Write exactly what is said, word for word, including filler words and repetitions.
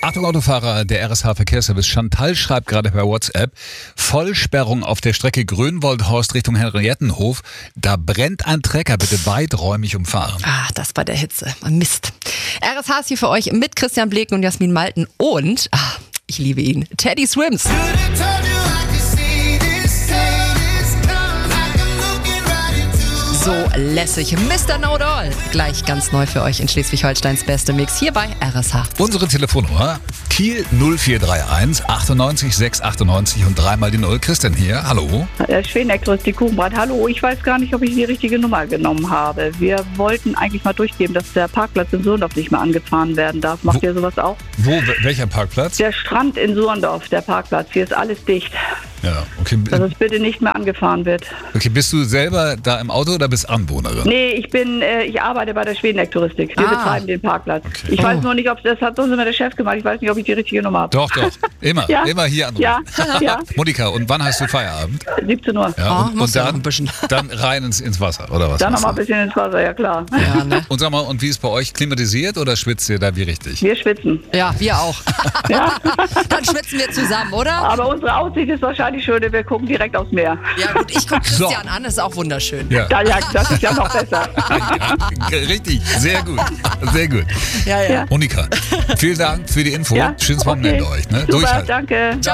Achtung Autofahrer, der R S H-Verkehrsservice Chantal schreibt gerade per WhatsApp, Vollsperrung auf der Strecke Grünwoldhorst Richtung Henriettenhof. Da brennt ein Trecker, bitte weiträumig umfahren. Ah, das bei der Hitze. Mist. R S H ist hier für euch mit Christian Bleken und Jasmin Malten und, ah, ich liebe ihn, Teddy Swims. So lässig. Mister Know It All. Gleich ganz neu für euch in Schleswig-Holsteins beste Mix hier bei R S H. Unsere Telefonnummer Kiel null vier drei eins achtundneunzig sechs achtundneunzig und dreimal die Null. Christian hier, hallo. Äh, Schweneck, die Kuchenbrat. Hallo, ich weiß gar nicht, ob ich die richtige Nummer genommen habe. Wir wollten eigentlich mal durchgeben, dass der Parkplatz in Surndorf nicht mehr angefahren werden darf. Macht Wo- ihr sowas auch? Wo, welcher Parkplatz? Der Strand in Surndorf, der Parkplatz, hier ist alles dicht. Ja, okay. Dass es bitte nicht mehr angefahren wird. Okay, bist du selber da im Auto oder bist Anwohnerin? Nee, ich bin, äh, ich arbeite bei der Schweneck-Touristik. Wir Ah. betreiben den Parkplatz. Okay. Ich weiß Oh. nur nicht, ob das hat sonst immer der Chef gemacht. Ich weiß nicht, ob ich die richtige Nummer habe. Doch, doch. Immer, Ja. immer hier anrufen. Ja, ja. Monika, und wann hast du Feierabend? siebzehn Uhr. Ja, Oh, und, musst und du noch dann, ein bisschen. dann rein ins, ins Wasser, oder was? Dann machst noch mal ein du? bisschen ins Wasser, ja klar. Ja, ne? Und sag mal, und wie ist bei euch klimatisiert oder schwitzt ihr da wie richtig? Wir schwitzen. Ja, wir auch. Ja. Dann schwitzen wir zusammen, oder? Aber unsere Aussicht ist wahrscheinlich schöner. Wir gucken direkt aufs Meer. Ja gut, ich gucke Christian an, ist auch wunderschön. Ja. Da, ja, das ist ja noch besser. Ja, richtig, sehr gut, sehr gut. Ja, ja. Ja. Monika, vielen Dank für die Info. Ja, Schönes okay. Wochenende euch. Ne? Super, Durchhalten. danke.